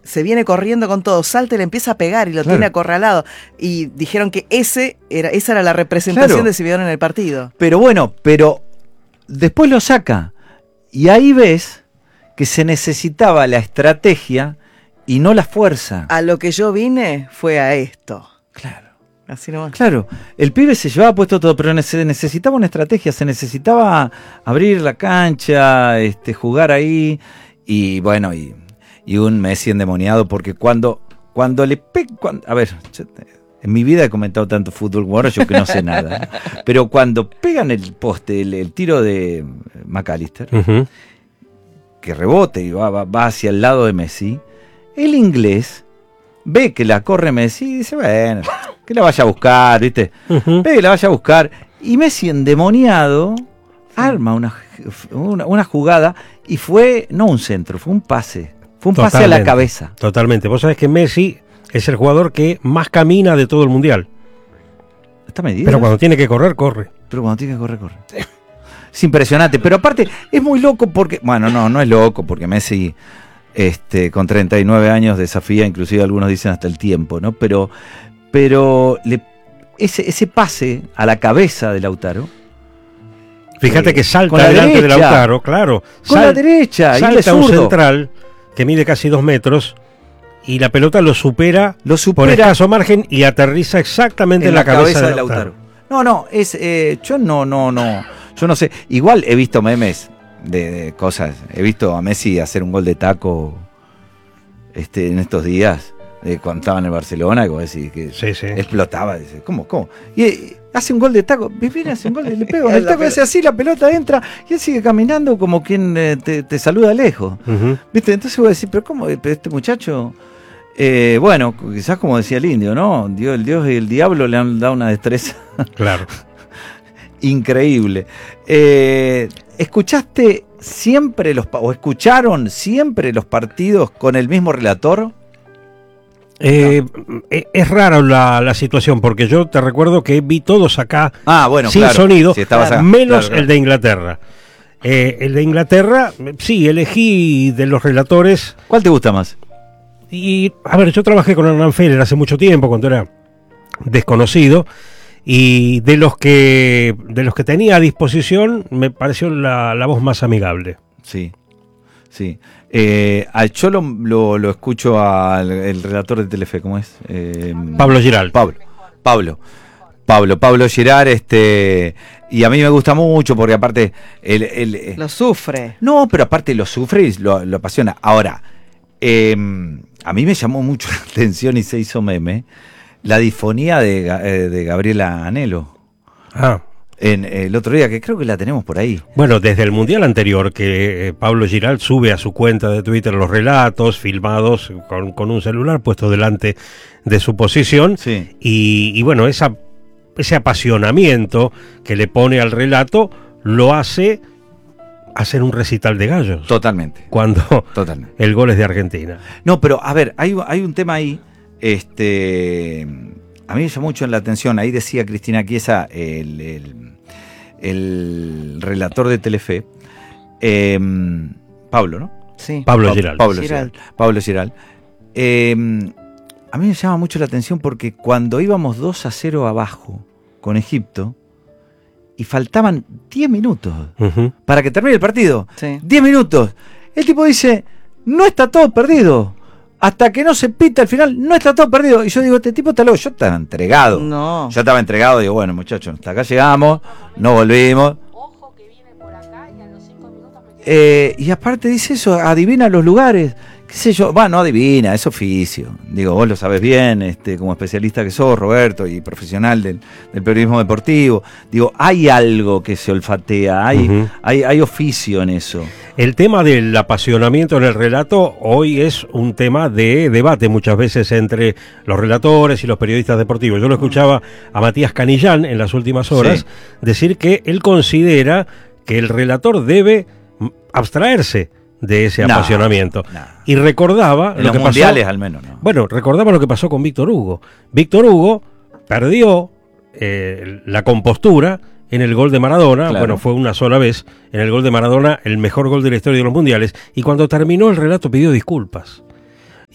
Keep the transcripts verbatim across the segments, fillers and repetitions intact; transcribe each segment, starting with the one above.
se viene corriendo con todo, salta y le empieza a pegar y lo Claro. tiene acorralado. Y dijeron que ese era, esa era la representación Claro. de Simeone en el partido. Pero bueno, pero después lo saca. Y ahí ves que se necesitaba la estrategia y no la fuerza. A lo que yo vine fue a esto. Claro. Así nomás. Claro, el pibe se llevaba puesto todo, pero se necesitaba una estrategia, se necesitaba abrir la cancha, este, jugar ahí, y bueno, y, y un Messi endemoniado, porque cuando, cuando le pega, a ver, yo, en mi vida he comentado tanto fútbol como ahora, yo que no sé nada, ¿no? Pero cuando pegan el poste, el, el tiro de McAllister, Uh-huh. que rebote y va, va, va hacia el lado de Messi, el inglés ve que la corre Messi y dice, bueno, que la vaya a buscar, ¿viste? Uh-huh. Ve que la vaya a buscar. Y Messi, endemoniado, arma una, una, una jugada y fue, no un centro, fue un pase. Fue un pase a la Totalmente. cabeza. Totalmente. Vos sabés que Messi es el jugador que más camina de todo el mundial. Está medida. Pero cuando tiene que correr, corre. Pero cuando tiene que correr, corre. Es impresionante. Pero aparte, es muy loco porque... Bueno, no, no es loco porque Messi... Este, con treinta y nueve años desafía, inclusive algunos dicen hasta el tiempo, ¿no? Pero, pero le, ese, ese pase a la cabeza de Lautaro. Fíjate Eh, que salta con la delante de derecha. Lautaro, claro. Con la derecha, y él es Salta un zurdo. central que mide casi dos metros y la pelota lo supera, Lo por supera escaso margen y aterriza exactamente en, la, cabeza, de Lautaro. No, no, es, eh, yo no, no, no, yo no sé. Igual he visto memes de, de cosas. He visto a Messi hacer un gol de taco este, en estos días, de cuando estaba en el Barcelona, como decir, que Sí, sí. explotaba. Dice, ¿cómo, cómo? Y eh, hace un gol de taco, viene, hace un gol, le pega con el taco, hace así, la pelota entra y él sigue caminando como quien eh, te, te saluda lejos. Ujú. ¿Viste? Entonces voy a decir, pero ¿cómo? Pero este muchacho, eh, bueno, quizás como decía el indio, ¿no? Dios, el Dios y el diablo le han dado una destreza Claro. increíble. Eh, ¿Escuchaste siempre los, pa- o escucharon siempre los partidos con el mismo relator? Eh, eh, es rara la, la situación porque yo te recuerdo que vi todos acá Ah, bueno, sin claro. sonido, Si estabas acá. menos Claro, claro. el de Inglaterra. Eh, el de Inglaterra, sí, elegí de los relatores. ¿Cuál te gusta más? Y, a ver, yo trabajé con Hernán Feller hace mucho tiempo, cuando era desconocido, y de los que de los que tenía a disposición, me pareció la, la voz más amigable. Sí, sí. Eh, a- yo lo, lo, lo escucho al el relator de Telefe, ¿cómo es? Eh, Pablo Giral. Pablo, Pablo, Pablo, Pablo Girard, este, y a mí me gusta mucho porque aparte, el, el- Lo sufre. no, pero aparte lo sufre y lo, lo apasiona. Ahora, eh, a mí me llamó mucho la atención y se hizo meme la disfonía de, Ga- eh, de Gabriela Anelo Ah, en el otro día, que creo que la tenemos por ahí. bueno, desde el Mundial anterior que eh, Pablo Giral sube a su cuenta de Twitter los relatos filmados con, con un celular puesto delante de su posición. Sí. Y, y bueno, esa, ese apasionamiento que le pone al relato lo hace hacer un recital de gallos. Totalmente, Cuando totalmente. el gol es de Argentina. No, pero a ver, hay, hay un tema ahí, este, a mí me llamó mucho la atención, ahí decía Cristina Chiesa, el, el, el relator de Telefe, eh, Pablo, ¿no? Sí. Pablo Pa- Giral. Pablo Giral. Giral. Pablo Giral. Eh, a mí me llama mucho la atención porque cuando íbamos dos a cero abajo con Egipto y faltaban diez minutos Ujú. para que termine el partido, Sí. diez minutos, el tipo dice, no está todo perdido. Hasta que no se pita al final, no está todo perdido. Y yo digo, este tipo está loco. Yo estaba entregado. No. Yo estaba entregado. Digo, bueno, muchachos, hasta acá llegamos, no volvimos. Ojo que viene por acá y a los cinco minutos me quedo. Eh, y aparte dice eso, adivina los lugares. ¿Qué sé yo? Bueno, no adivina, es oficio. Digo, vos lo sabés bien, este, como especialista que sos, Roberto, y profesional del, del periodismo deportivo. Digo, hay algo que se olfatea, hay, Ujú. hay, hay oficio en eso. El tema del apasionamiento en el relato hoy es un tema de debate muchas veces entre los relatores y los periodistas deportivos. Yo lo escuchaba a Matías Canillán en las últimas horas Sí. decir que él considera que el relator debe mm, abstraerse de ese No, apasionamiento. no. Y recordaba En lo los que mundiales pasó. al menos, ¿no? Bueno, recordaba lo que pasó con Víctor Hugo. Víctor Hugo perdió eh, la compostura en el gol de Maradona. Claro. Bueno, fue una sola vez en el gol de Maradona, el mejor gol de la historia de los mundiales. Y cuando terminó el relato pidió disculpas.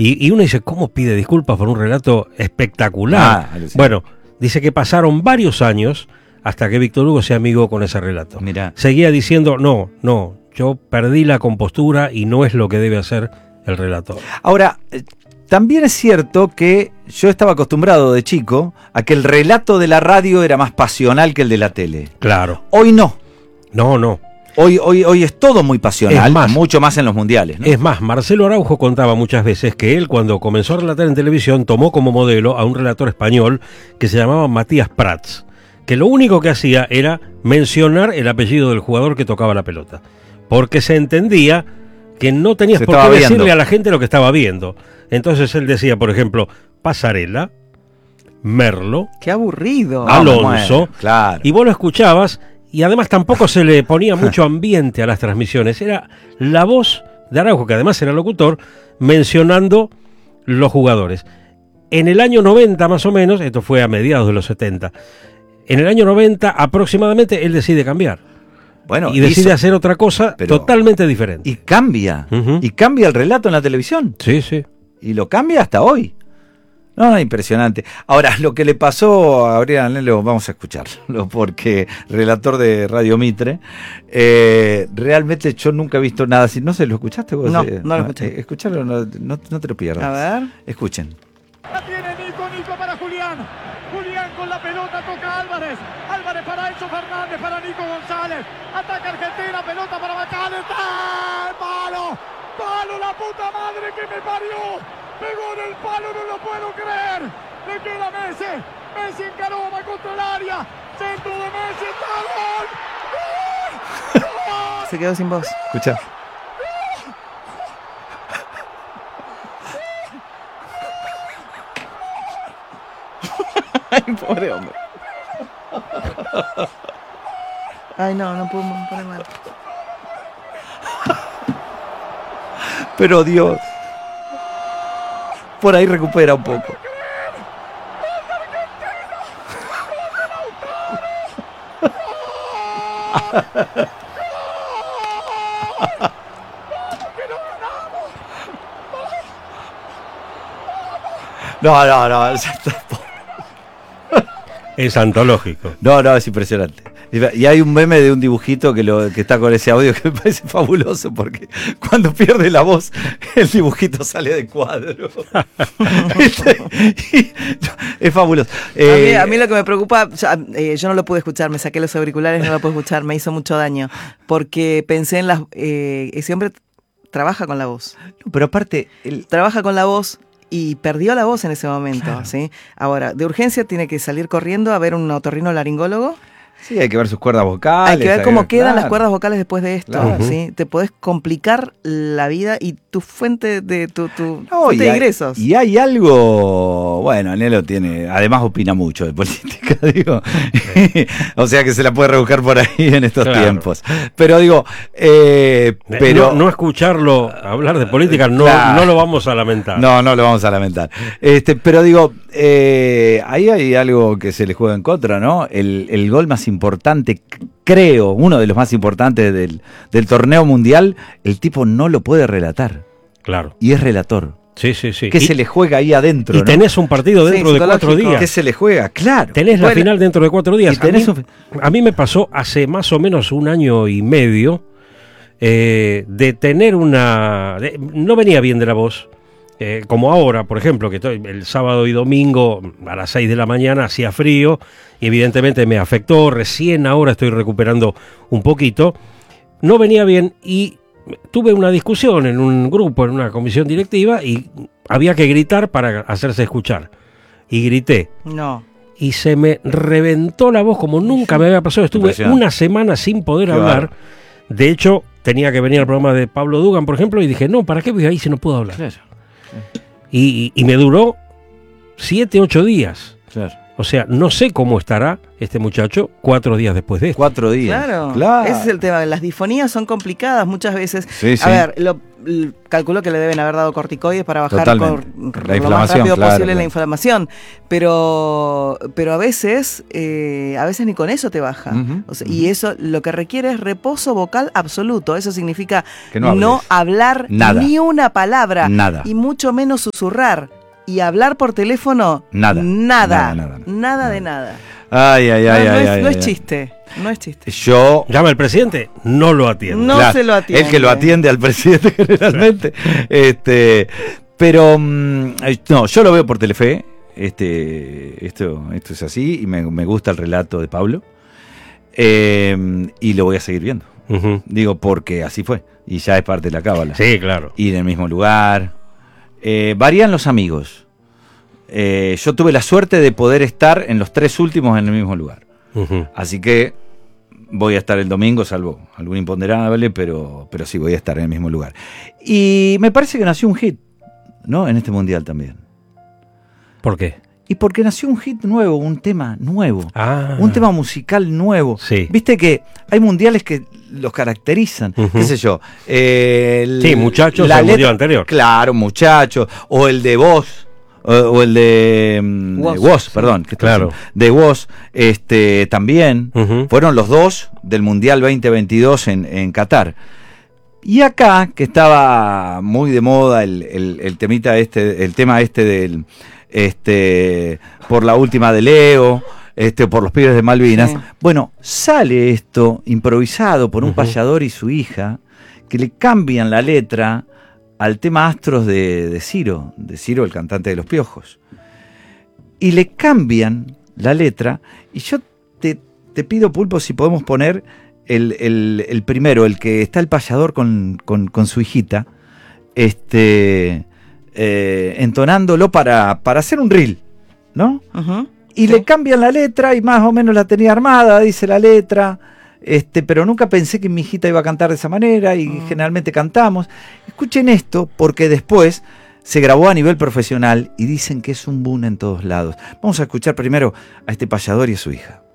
Y, y uno dice, ¿cómo pide disculpas por un relato espectacular? Ah, alucinante. Bueno, dice que pasaron varios años hasta que Víctor Hugo se amigó con ese relato. Mirá. Seguía diciendo, no, no, yo perdí la compostura y no es lo que debe hacer el relator. Ahora, eh, también es cierto que yo estaba acostumbrado de chico a que el relato de la radio era más pasional que el de la tele. Claro. Hoy no. No, no. Hoy, hoy, hoy es todo muy pasional, Es más, mucho más en los mundiales, ¿no? Es más, Marcelo Araujo contaba muchas veces que él, cuando comenzó a relatar en televisión, tomó como modelo a un relator español que se llamaba Matías Prats, que lo único que hacía era mencionar el apellido del jugador que tocaba la pelota, porque se entendía que no tenías Se por qué estaba decirle viendo. a la gente lo que estaba viendo. Entonces él decía, por ejemplo, Pasarela, Merlo, Qué aburrido. Ah, Alonso, bueno, claro. y vos lo escuchabas, y además tampoco se le ponía mucho ambiente a las transmisiones. Era la voz de Araujo, que además era locutor, mencionando los jugadores. En el año noventa más o menos, esto fue a mediados de los setenta, en el año noventa aproximadamente él decide cambiar. Bueno, y decide hizo- hacer otra cosa pero- totalmente diferente. Y cambia. Ujú. Y cambia el relato en la televisión. Sí, sí. Y lo cambia hasta hoy. No, no, impresionante. Ahora, lo que le pasó a Gabriel Anelo, vamos a escucharlo, porque relator de Radio Mitre, eh, realmente yo nunca he visto nada así. No sé, ¿lo escuchaste vos? No, Eh, no lo escuché. eh, escuchalo, no, no, no te lo pierdas. A ver. Escuchen. La tiene Nico, Nico para Julián. Julián con la pelota, toca Álvarez. Álvarez para Enzo Fernández, para Nico González. Ataca Argentina, pelota para Bacales. ¡Ah! ¡Palo! ¡Palo, la puta madre que me parió! Pegó en el palo, no lo puedo creer. Le queda Messi. Messi encaró, va contra el área. Centro de Messi, está gol. ¡Gol! ¡Gol! Se quedó sin voz. Escucha. Ay, pobre hombre. Ay, no, no puedo poner mal. Pero Dios. Por ahí recupera un poco. No, no, no. ya está. Es antológico. No, no, es impresionante. Y hay un meme de un dibujito que, lo, que está con ese audio que me parece fabuloso porque cuando pierde la voz el dibujito sale de cuadro. Es fabuloso. A mí, Eh, a mí lo que me preocupa, ya, eh, yo no lo pude escuchar, me saqué los auriculares, no lo pude escuchar, me hizo mucho daño, porque pensé en las... Eh, ese hombre trabaja con la voz, Pero aparte, el, trabaja con la voz y perdió la voz en ese momento, Claro. ¿sí? Ahora, de urgencia tiene que salir corriendo a ver un otorrinolaringólogo. sí, hay que ver sus cuerdas vocales. Hay que ver cómo quedan las claro. cuerdas vocales después de esto, Claro. ¿sí? Te podés complicar la vida y tu fuente de tu, tu No, fuente y de hay- ingresos. Y hay algo, bueno, Anelo tiene, además opina mucho de política, digo, o sea que se la puede rebuscar por ahí en estos Claro. tiempos. Pero digo, eh, Eh, pero no, no escucharlo hablar de política no, Claro. no lo vamos a lamentar. no, no lo vamos a lamentar. Este, pero digo, eh, ahí hay algo que se le juega en contra, ¿no? El, el gol más importante, c- creo, uno de los más importantes del, del torneo mundial, el tipo no lo puede relatar Claro. y es relator. Sí, sí, sí. ¿Qué y, se le juega ahí adentro? y ¿no? tenés un partido Sí, dentro de cuatro psicológico. días. ¿Qué se le juega? Claro. Tenés la Bueno, final dentro de cuatro días. y tenés a, mí, un- a mí me pasó hace más o menos un año y medio eh, de tener una... de- no venía bien de la voz, eh, como ahora, por ejemplo, que estoy, el sábado y domingo a las seis de la mañana hacía frío y evidentemente me afectó, recién ahora estoy recuperando un poquito. No venía bien y tuve una discusión en un grupo, en una comisión directiva y había que gritar para hacerse escuchar. Y grité. No. Y se me reventó la voz como nunca me había pasado. Estuve Impresionante. una semana sin poder Qué hablar. bárbaro. De hecho, tenía que venir al programa de Pablo Dugan, por ejemplo, y dije, no, ¿para qué voy ahí si no puedo hablar? Claro, Y, y- y me duró siete, ocho días. claro. O sea, no sé cómo estará este muchacho cuatro días después de esto. Cuatro días. Claro, claro. ese es el tema. Las disfonías son complicadas muchas veces. Sí, sí. A ver, lo, l- calculo que le deben haber dado corticoides para bajar Totalmente. con, La lo más inflamación, rápido claro, posible claro. la inflamación. Pero, pero a veces, eh, a veces ni con eso te baja. Ujú, O sea, ujú. Y eso lo que requiere es reposo vocal absoluto. Eso significa Que no hables. no hablar Nada. ni una palabra. Nada. Y mucho menos susurrar. Y hablar por teléfono, Nada. Nada. Nada, nada, Nada, nada. de nada. Ay, ay, No, ay, no ay, es, ay, no ay, es ay. chiste. No es chiste. Yo... Llama el presidente, no lo atiende. No se lo atiende. El que lo atiende al presidente generalmente. este, pero mm, no, yo lo veo por Telefe. Este, esto, esto es así y me, me gusta el relato de Pablo. Eh, y lo voy a seguir viendo. Ujú. Digo, porque así fue. Y ya es parte de la cábala. Sí, claro. Ir en el mismo lugar. Eh, varían los amigos. Eh, yo tuve la suerte de poder estar en los tres últimos en el mismo lugar. Ujú. Así que voy a estar el domingo, salvo algún imponderable, pero, pero sí voy a estar en el mismo lugar. Y me parece que nació un hit, ¿no? En este mundial también. ¿Por qué? Y porque nació un hit nuevo, un tema nuevo, Ah. un tema musical nuevo. Sí. Viste que hay mundiales que los caracterizan, Ujú. qué sé yo. eh, el- Sí, Muchachos, la el letra- mundial anterior. Claro, Muchachos, o el de Voz. O, o el de mm, Woz, de Woz, sí. perdón, que estoy Claro. diciendo. De Woz, este, también. Ujú. Fueron los dos del Mundial veinte veintidós en, en Qatar. Y acá, que estaba muy de moda el, el, el temita este, el tema este del este por la última de Leo, este, por los pibes de Malvinas. Sí. Bueno, sale esto improvisado por un Ujú. payador y su hija, que le cambian la letra al tema Astros de, de Ciro, de Ciro, el cantante de Los Piojos. Y le cambian la letra, y yo te, te pido, Pulpo, si podemos poner el, el, el primero, el que está el payador con, con, con su hijita, este, eh, entonándolo para, para hacer un reel, ¿no? Ujú. Y Sí. le cambian la letra y más o menos la tenía armada, dice la letra, este, pero nunca pensé que mi hijita iba a cantar de esa manera y Mm. generalmente cantamos. Escuchen esto porque después se grabó a nivel profesional y dicen que es un boom en todos lados. Vamos a escuchar primero a este payador y a su hija.